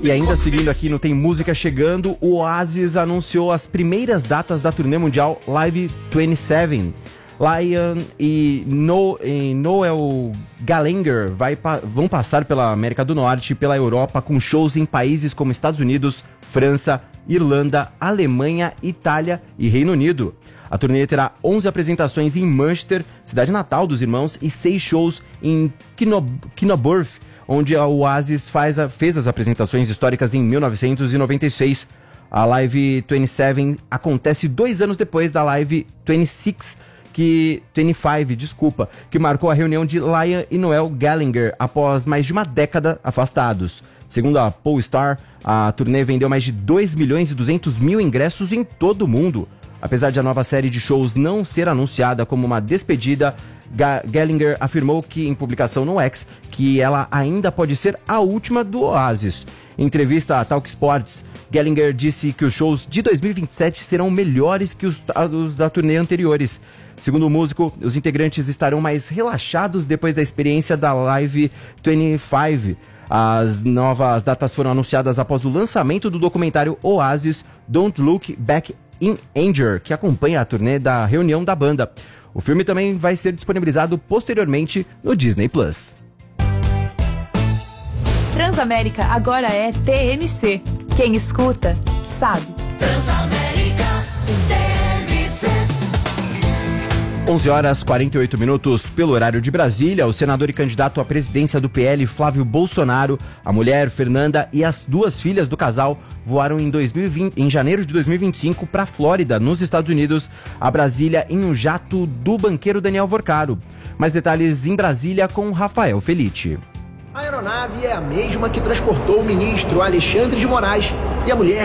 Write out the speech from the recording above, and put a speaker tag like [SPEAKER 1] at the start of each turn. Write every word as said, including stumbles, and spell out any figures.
[SPEAKER 1] E ainda seguindo aqui no Tem Música Chegando, o Oasis anunciou as primeiras datas da turnê mundial Live vinte e sete. Liam e, no, e Noel Gallagher vai, vão passar pela América do Norte e pela Europa com shows em países como Estados Unidos, França, Irlanda, Alemanha, Itália e Reino Unido. A turnê terá onze apresentações em Manchester, cidade natal dos irmãos, e seis shows em Knobworth, onde a Oasis faz a, fez as apresentações históricas em mil novecentos e noventa e seis. A Live vinte e sete acontece dois anos depois da Live vinte e seis, que vinte e cinco, desculpa, que marcou a reunião de Liam e Noel Gallagher após mais de uma década afastados. Segundo a Pollstar, a turnê vendeu mais de dois milhões e duzentos mil ingressos em todo o mundo. Apesar de a nova série de shows não ser anunciada como uma despedida, Ga- Gallagher afirmou que em publicação no X que ela ainda pode ser a última do Oasis. Em entrevista à Talk Sports, Gallagher disse que os shows de dois mil e vinte e sete serão melhores que os, os da turnê anteriores. Segundo o músico, os integrantes estarão mais relaxados depois da experiência da Live vinte e cinco. As novas datas foram anunciadas após o lançamento do documentário Oasis Don't Look Back in Anger, que acompanha a turnê da reunião da banda. O filme também vai ser disponibilizado posteriormente no Disney Plus.
[SPEAKER 2] Transamérica agora é T M C. Quem escuta, sabe.
[SPEAKER 3] Transamérica, T M C.
[SPEAKER 1] onze horas e quarenta e oito minutos pelo horário de Brasília. O senador e candidato à presidência do P L, Flávio Bolsonaro, a mulher, Fernanda, e as duas filhas do casal voaram em, dois mil e vinte, em janeiro de dois mil e vinte e cinco para a Flórida, nos Estados Unidos, a Brasília, em um jato do banqueiro Daniel Vorcaro. Mais detalhes em Brasília com Rafael Felitti.
[SPEAKER 4] A aeronave é a mesma que transportou o ministro Alexandre de Moraes e a mulher